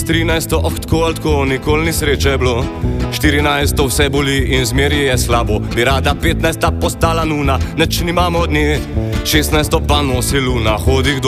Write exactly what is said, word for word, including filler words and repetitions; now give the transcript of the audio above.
trinajsto, oh, tako ali tako, nikoli ni sreče bilo. štirinajsto, vse boli in zmeri je slabo. Bi rada petnajsta postala nuna, neč nimamo od nje. šestnajsto pa nosi luna, hodi kdo